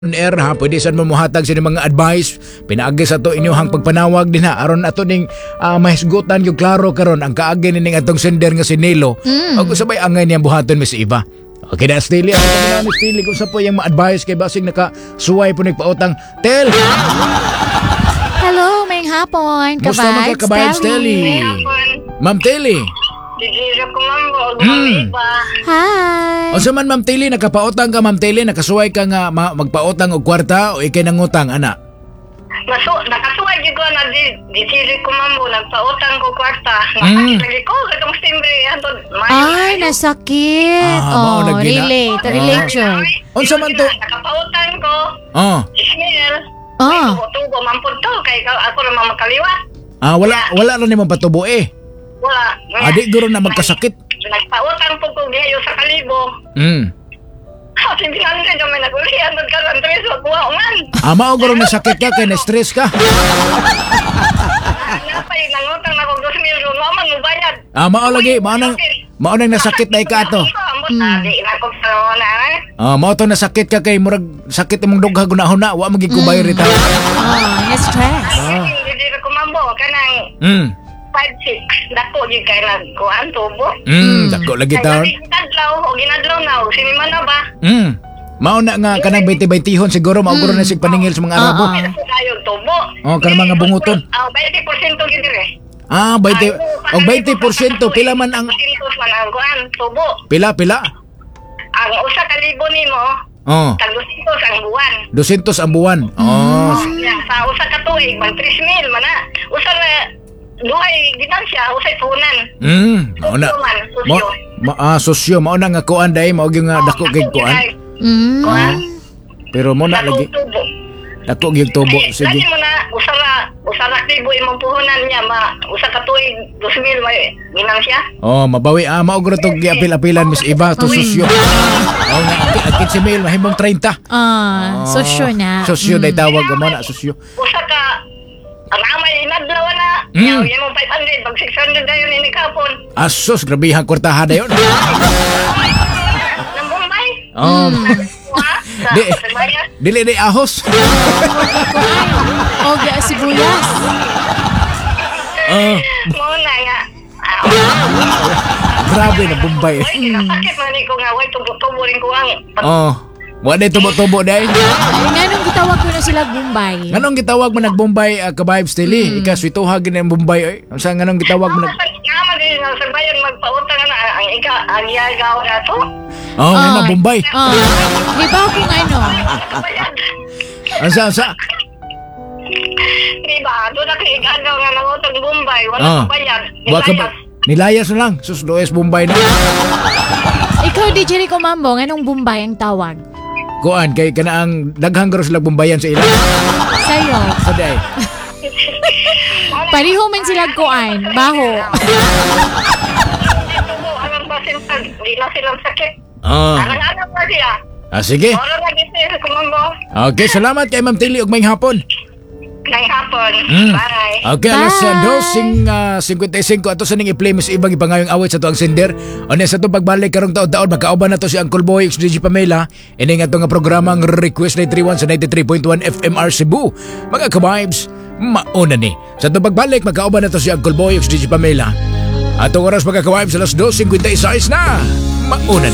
On air ha, pwede sad mo muhatag sa mga advice pinaagi sa to inyong pagpanawag din ha aron ato ning mahisgutan yung klaro karon ang kaagi ning atong sender nga si Nelo ug usabay angay niya buhaton Miss Eva. Okay na Stili, ang kami na Stili kung sa po yung ma-advise kay basig naka-suway po nagpautang Tel. Hello, may hapon. Musta man ka kabayad Steli? Ma'am Teli. Hi. O sa man Ma'am Teli, nakapautang ka Ma'am Teli, nakasuway ka nga magpautang og kwarta o ikay nangutang ana? Nakasuway gyud ko na di ko mambo nagpautang ko kwarta. Nakakilagi ko katong timbre antod Ay, nasakit. Relate yun. Unsa man to? Nakapautang ko. Ismail. Tubo man pud to kay ako ra makaliwat. Wala ra nimong patubo eh. Wala. Adi guro na magkasakit. Nagpautang po ko gayo sa kalibo. Kasi binali ka naman nagulihan doon ka lang tres o kuha man. Mao guro na sakit ka kay na-stress ka. Napay nangutang na ko 2,000 kung man mubayad. Mao lagi, mao nang nasakit na ikato. Di na ko sa na. Mao to nasakit ka kay murag sakit imong dugha gunahuna wa magigubay rita. Na-stress. Hindi na ko mambo kanang 5-6 dako gyud kay nagkuan tubo. Dako lagi taon. Ginadlaw o ginadlaw na o sinima na ba? Mao na nga kanang 20-20 siguro mao guro na sig paningil sa mga Arabo. Kayo tubo. Kanang mga bunguton. 20% gyud dire. 20 og 20% pila man ang man ang kuan tubo. Pila? Ang usa ka libo nimo. Tag 200 ang buwan. 200 ang buwan. Sa usa ka tuig mag 3,000 man na. Usa na duhay ginansya usay punan. Mao na. Sosyo mao na nga kuan dai mao gyud nga dako kay kuan. Pero mo na lagi. Dako gyud tubo sige. Lagi mo na usara libo imong puhunan niya usa ka tuig 2,000 may ginansya. Mabawi mao gyud tog giapil-apilan Miss Eva to sosyo. Nga akit si Mel mahimong 30. Sosyo na. Sosyo dai tawag mo na sosyo. Usa ka amay inadlaw na. Yung 500 pag 600 dayon ini kapon. Asos grabihang kwartaha dayon. Nang Bombay. Dili ahos. Sibuyas. Mo na nga. Grabe na Bombay. Sakit man ko nga way tubo rin ko ang. Wala tubo-tubo dahil. Nganong gitawag ko na sila Bombay? Nganong gitawag mo nag-Bombay ka-vibes Tili? Ikaswituha gina ang Bombay. Sa nganong gitawag mo nag... Naman din sa bayan magpautang na ang iyagaw na to. Nga Bombay. Di ba kung ano? Asa? Di ba? Doon na kay igagaw nga nangutang Bombay. Wala pa bayad. Nilayas na lang. Sus, does Bombay na. Ikaw, DJ Rico Mambo, anong Bombay ang tawag? Kuan, kay kanaang daghang garo sila Bombayan sa ilang. Sa'yo? Saday. Pariho man sila kuan, baho. Anong basin pag di na silang sakit. Anong pa siya. Sige. Wala lagi siya kumambo. Okay, salamat kay Ma'am Tili ug may hapon. Ngayong hapon. Bye. Okay, alas 12:55 ato sa ning i-play Miss Ibang ipangayong awit sa to ang sender. Ano sa to pagbalik karong taon-taon magkaoban na to si Uncle Boy XDG Pamela. Ini nga to nga programang Request 931 sa 93.1 FMR Cebu. Mga ka-vibes, mauna ni. Sa to pagbalik magkaoban na to si Uncle Boy XDG Pamela. Atong oras mga ka-vibes alas 12:56 na. Mauna ni.